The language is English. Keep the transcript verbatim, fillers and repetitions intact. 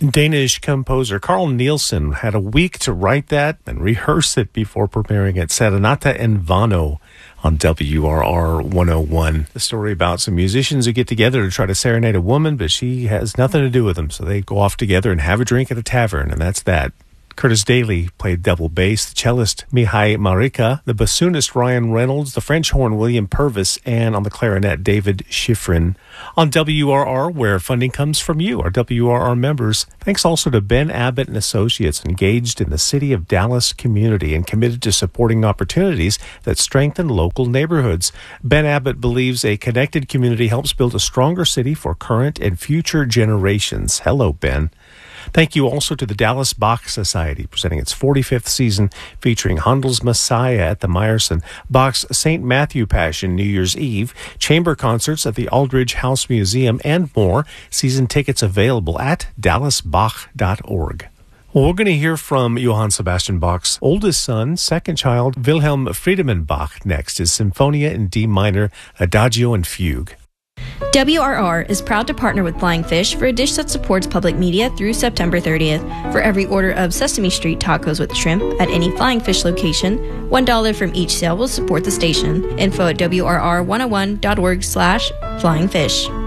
Danish composer Carl Nielsen had a week to write that and rehearse it before preparing it. Serenata in Vano on W R R one oh one. The story about some musicians who get together to try to serenade a woman, but she has nothing to do with them. So they go off together and have a drink at a tavern, and that's that. Curtis Daly played double bass, the cellist Mihai Marica, the bassoonist Ryan Reynolds, the French horn William Purvis, and on the clarinet David Schifrin. On W R R, where funding comes from you, our W R R members. Thanks also to Ben Abbott and Associates, engaged in the City of Dallas community and committed to supporting opportunities that strengthen local neighborhoods. Ben Abbott believes a connected community helps build a stronger city for current and future generations. Hello, Ben. Thank you also to the Dallas Bach Society, presenting its forty-fifth season, featuring Handel's Messiah at the Meyerson, Bach's Saint Matthew Passion New Year's Eve, chamber concerts at the Aldridge House Museum, and more. Season tickets available at dallas bach dot org. Well, we're going to hear from Johann Sebastian Bach's oldest son, second child, Wilhelm Friedemann Bach, next. His Symphonia in D minor, Adagio and Fugue. W R R is proud to partner with Flying Fish for a dish that supports public media through September thirtieth. For every order of Sesame Street tacos with shrimp at any Flying Fish location, one dollar from each sale will support the station. Info at W R R one oh one dot org slash Flying Fish.